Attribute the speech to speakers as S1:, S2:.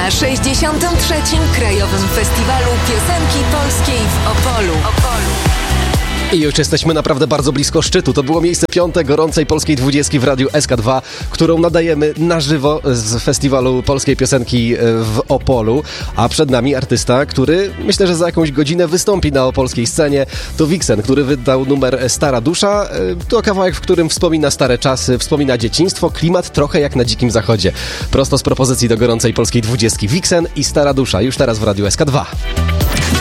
S1: na 63. Krajowym Festiwalu Piosenki Polskiej w Opolu.
S2: I już jesteśmy naprawdę bardzo blisko szczytu. To było miejsce 5. gorącej polskiej 20 w Radiu SK2, którą nadajemy na żywo z Festiwalu Polskiej Piosenki w Opolu. A przed nami artysta, który myślę, że za jakąś godzinę wystąpi na opolskiej scenie. To Vixen, który wydał numer Stara Dusza. To kawałek, w którym wspomina stare czasy, wspomina dzieciństwo, klimat trochę jak na Dzikim Zachodzie. Prosto z propozycji do gorącej polskiej 20. Vixen i Stara Dusza. Już teraz w Radiu SK2.